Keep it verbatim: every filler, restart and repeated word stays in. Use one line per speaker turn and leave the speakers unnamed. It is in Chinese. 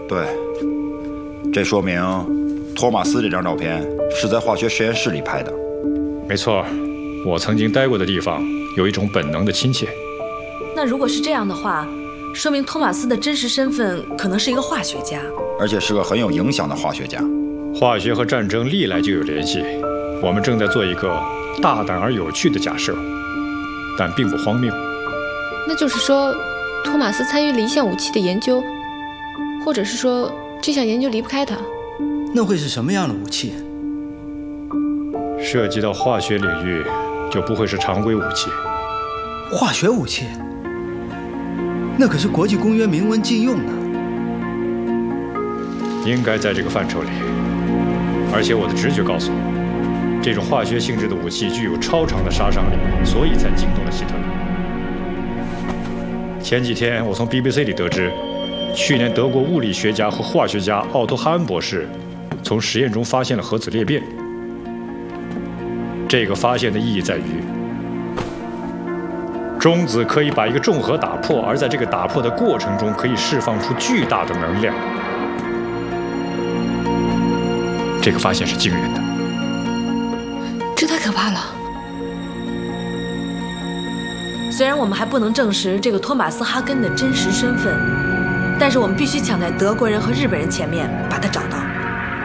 对，这说明托马斯这张照片是在化学实验室里拍的。
没错，我曾经待过的地方有一种本能的亲切。
那如果是这样的话，说明托马斯的真实身份可能是一个化学家，
而且是个很有影响的化学家。
化学和战争历来就有联系，我们正在做一个大胆而有趣的假设，但并不荒谬。
那就是说，托马斯参与了一项武器的研究，或者是说这项研究离不开他。
那会是什么样的武器？
涉及到化学领域，就不会是常规武器。
化学武器？那可是国际公约明文禁用的。
应该在这个范畴里，而且我的直觉告诉我，这种化学性质的武器具有超长的杀伤力，所以才惊动了希特勒。前几天我从 B B C 里得知，去年德国物理学家和化学家奥托·哈恩博士从实验中发现了核子裂变。这个发现的意义在于，中子可以把一个重核打破，而在这个打破的过程中可以释放出巨大的能量。这个发现是惊人的。
这太可怕了。
虽然我们还不能证实这个托马斯·哈根的真实身份，但是我们必须抢在德国人和日本人前面把他找到。